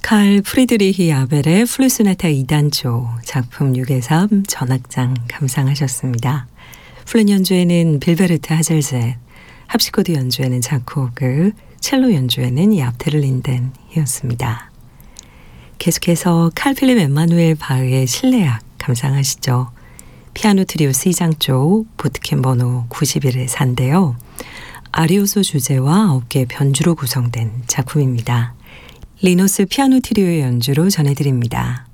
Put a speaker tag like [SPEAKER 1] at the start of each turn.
[SPEAKER 1] 칼 프리드리히 아벨의 플루소나타 2단조 작품 6의 3 전악장 감상하셨습니다. 플룻 연주에는 빌베르트 하젤셋, 합시코드 연주에는 자코그, 첼로 연주에는 야프테르 린덴이었습니다. 계속해서 칼 필립 엠마누엘 바흐의 실내악 감상하시죠. 피아노 트리오 C장조 보트캠 번호 91의 4인데요. 아리오소 주제와 9개의 변주로 구성된 작품입니다. 리노스 피아노 트리오의 연주로 전해드립니다.